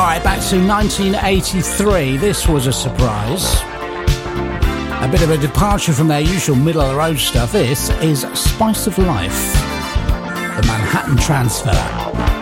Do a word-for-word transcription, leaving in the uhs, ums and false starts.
Right, back to nineteen eighty-three. This was a surprise. A bit of a departure from their usual middle-of-the-road stuff. This is Spice of Life, the Manhattan Transfer.